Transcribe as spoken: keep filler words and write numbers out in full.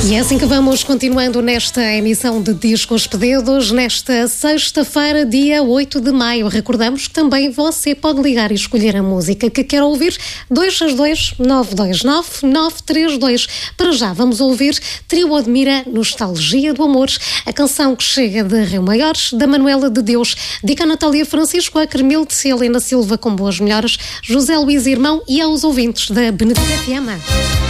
E é assim que vamos continuando nesta emissão de Discos Pedidos, nesta sexta-feira, dia oito de maio. Recordamos que também você pode ligar e escolher a música que quer ouvir. dois seis dois, nove dois nove, nove três dois. Para já vamos ouvir Trio Admira, Nostalgia do Amor, a canção que chega de Rio Maiores, da Manuela de Deus. Dica a Natália Francisco, a Carmilde Helena Silva com boas melhoras, José Luís Irmão e aos ouvintes da Benedita F M.